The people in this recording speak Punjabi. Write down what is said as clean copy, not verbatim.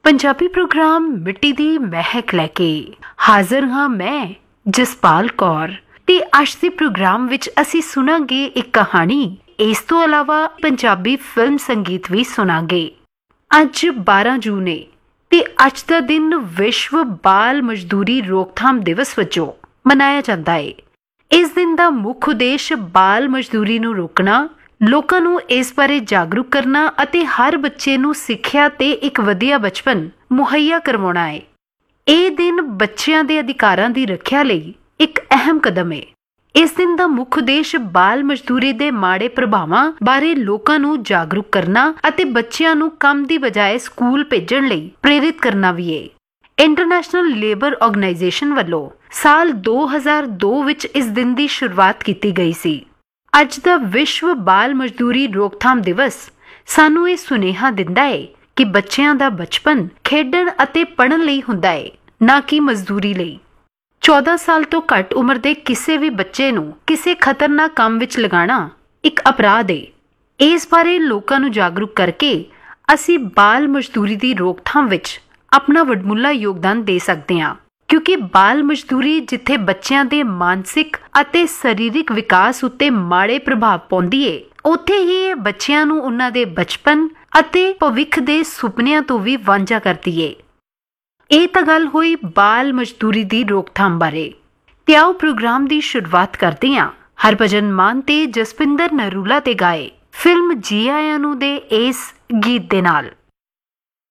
ਪੰਜਾਬੀ ਪ੍ਰੋਗਰਾਮ ਮਿੱਟੀ ਦੀ ਮਹਿਕ ਲੈ ਕੇ ਹਾਜ਼ਰ ਹਾਂ ਮੈਂ ਜਸਪਾਲ ਕੌਰ ਤੇ ਅੱਜ ਦੇ ਪ੍ਰੋਗਰਾਮ ਵਿੱਚ ਅਸੀਂ ਸੁਣਾਂਗੇ ਇੱਕ ਕਹਾਣੀ। ਇਸ ਤੋਂ ਇਲਾਵਾ ਪੰਜਾਬੀ ਫਿਲਮ ਸੰਗੀਤ ਵੀ ਸੁਣਾਂਗੇ। ਅੱਜ 12 ਜੂਨ ਹੈ ਤੇ ਅੱਜ ਦਾ ਦਿਨ ਵਿਸ਼ਵ ਬਾਲ ਮਜ਼ਦੂਰੀ ਰੋਕਥਾਮ ਦਿਵਸ ਵਜੋਂ ਮਨਾਇਆ ਜਾਂਦਾ ਹੈ। ਇਸ ਦਿਨ ਦਾ ਮੁੱਖ ਉਦੇਸ਼ ਬਾਲ ਮਜ਼ਦੂਰੀ ਨੂੰ ਰੋਕਣਾ, ਲੋਕਾਂ ਨੂੰ ਇਸ ਬਾਰੇ ਜਾਗਰੂਕ ਕਰਨਾ ਅਤੇ ਹਰ ਬੱਚੇ ਨੂੰ ਸਿੱਖਿਆ ਤੇ ਇੱਕ ਵਧੀਆ ਬਚਪਨ ਮੁਹੱਈਆ ਕਰਵਾਉਣਾ ਹੈ। ਇਹ ਦਿਨ ਬੱਚਿਆਂ ਦੇ ਅਧਿਕਾਰਾਂ ਦੀ ਰੱਖਿਆ ਲਈ ਇੱਕ ਅਹਿਮ ਕਦਮ ਹੈ। ਇਸ ਦਿਨ ਦਾ ਮੁੱਖ ਉਦੇਸ਼ ਬਾਲ ਮਜ਼ਦੂਰੀ ਦੇ ਮਾੜੇ ਪ੍ਰਭਾਵਾਂ ਬਾਰੇ ਲੋਕਾਂ ਨੂੰ ਜਾਗਰੂਕ ਕਰਨਾ ਅਤੇ ਬੱਚਿਆਂ ਨੂੰ ਕੰਮ ਦੀ ਬਜਾਏ ਸਕੂਲ ਭੇਜਣ ਲਈ ਪ੍ਰੇਰਿਤ ਕਰਨਾ ਵੀ ਹੈ। ਇੰਟਰਨੈਸ਼ਨਲ ਲੇਬਰ ਆਰਗੇਨਾਈਜੇਸ਼ਨ ਵੱਲੋਂ ਸਾਲ 2002 ਵਿੱਚ ਇਸ ਦਿਨ ਦੀ ਸ਼ੁਰੂਆਤ ਕੀਤੀ ਗਈ ਸੀ। ਅੱਜ ਦਾ ਵਿਸ਼ਵ ਬਾਲ ਮਜ਼ਦੂਰੀ ਰੋਕਥਾਮ ਦਿਵਸ ਸਾਨੂੰ ਇਹ ਸੁਨੇਹਾ ਦਿੰਦਾ ਹੈ ਕਿ ਬੱਚਿਆਂ ਦਾ ਬਚਪਨ ਖੇਡਣ ਅਤੇ ਪੜ੍ਹਨ ਲਈ ਹੁੰਦਾ ਹੈ, ਨਾ ਕਿ ਮਜ਼ਦੂਰੀ ਲਈ। 14 ਸਾਲ ਤੋਂ ਘੱਟ ਉਮਰ ਦੇ ਕਿਸੇ ਵੀ ਬੱਚੇ ਨੂੰ ਕਿਸੇ ਖਤਰਨਾਕ ਕੰਮ ਵਿੱਚ ਲਗਾਉਣਾ ਇੱਕ ਅਪਰਾਧ ਹੈ। ਇਸ ਬਾਰੇ ਲੋਕਾਂ ਨੂੰ ਜਾਗਰੂਕ ਕਰਕੇ ਅਸੀਂ ਬਾਲ ਮਜ਼ਦੂਰੀ ਦੀ ਰੋਕਥਾਮ ਵਿੱਚ ਆਪਣਾ ਵਡਮੁੱਲਾ ਯੋਗਦਾਨ ਦੇ ਸਕਦੇ ਹਾਂ, ਕਿਉਂਕਿ ਬਾਲ ਮਜ਼ਦੂਰੀ ਜਿੱਥੇ ਬੱਚਿਆਂ ਦੇ ਮਾਨਸਿਕ ਅਤੇ ਸਰੀਰਕ ਵਿਕਾਸ ਉੱਤੇ ਮਾੜੇ ਪ੍ਰਭਾਵ ਪਾਉਂਦੀ ਹੈ, ਉੱਥੇ ਹੀ ਇਹ ਬੱਚਿਆਂ ਨੂੰ ਉਹਨਾਂ ਦੇ ਬਚਪਨ ਅਤੇ ਭਵਿੱਖ ਦੇ ਸੁਪਨਿਆਂ ਤੋਂ ਵੀ ਵਾਂਝਾ ਕਰਦੀ ਹੈ। ਇਹ ਤਾਂ ਗੱਲ ਹੋਈ ਬਾਲ ਮਜ਼ਦੂਰੀ ਦੀ ਰੋਕਥਾਮ ਬਾਰੇ। ਤੇ ਆਓ ਪ੍ਰੋਗਰਾਮ ਦੀ ਸ਼ੁਰੂਆਤ ਕਰਦੇ ਹਾਂ ਹਰਭਜਨ ਮਾਨ ਤੇ ਜਸਪਿੰਦਰ ਨਰੂਲਾ ਤੇ ਗਾਏ ਫਿਲਮ ਜੀ ਆਇਆਂ ਨੂੰ ਦੇ ਇਸ ਗੀਤ ਦੇ ਨਾਲ।